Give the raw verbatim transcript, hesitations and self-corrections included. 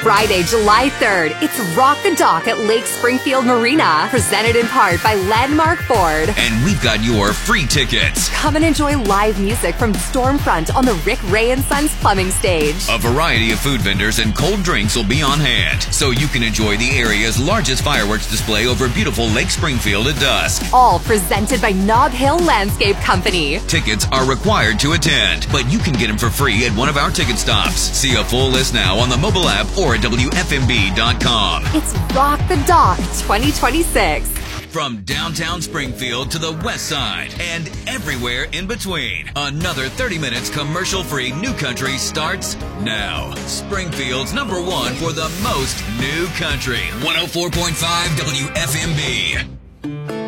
Friday, July third, it's Rock the Dock at Lake Springfield Marina, presented in part by Landmark Ford. And we've got your free tickets. Come and enjoy live music from Stormfront on the Rick Ray and Sons plumbing stage. A variety of food vendors and cold drinks will be on hand, so you can enjoy the area's largest fireworks display over beautiful Lake Springfield at dusk. All presented by Nob Hill Landscape Company. Tickets are required to attend, but you can get them for free at one of our ticket stops. See a full list now on the mobile app or at W F M B dot com. It's Rock the Dock twenty twenty-six. From downtown Springfield to the west side and everywhere in between, another thirty minutes commercial-free New Country starts now. Springfield's number one for the most new country. one oh four point five W F M B.